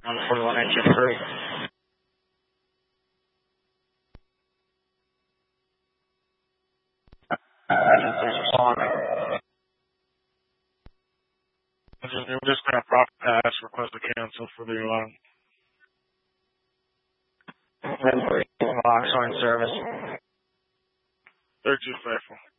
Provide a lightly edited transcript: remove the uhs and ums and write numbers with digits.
on 41 engine 3. There's responding. We're just going to prop pass, request a cancel for the alarm. Alarm showing service. 32 faithful.